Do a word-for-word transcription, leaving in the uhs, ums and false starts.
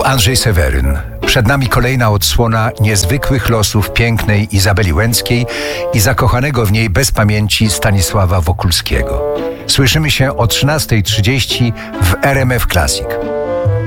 Andrzej Seweryn. Przed nami kolejna odsłona niezwykłych losów pięknej Izabeli Łęckiej i zakochanego w niej bez pamięci Stanisława Wokulskiego. Słyszymy się o trzynasta trzydzieści w R M F Classic.